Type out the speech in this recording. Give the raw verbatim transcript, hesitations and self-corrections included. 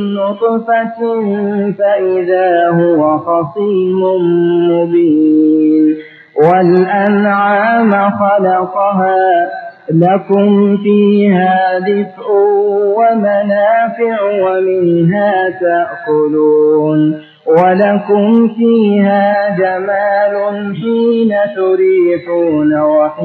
نطفة فإذا هو خصيم مبين والأنعام خلقها لكم فيها دفء ومنافع ومنها تأكلون ولكم فيها جمال حين تريحون وحين